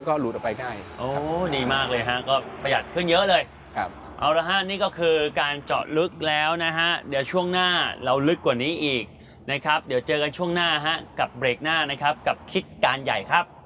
ก็หลุดออกไปง่ายโอ้ดีมากเลยฮะก็ประหยัดขึ้นเยอะเลยครับเอาละฮะนี่ก็คือการเจาะลึกแล้วนะฮะเดี๋ยวช่วงหน้าเราลึกกว่านี้อีกนะครับเดี๋ยวเจอกันช่วงหน้าฮะกับเบรกหน้านะครับกับคิดการใหญ่ครับ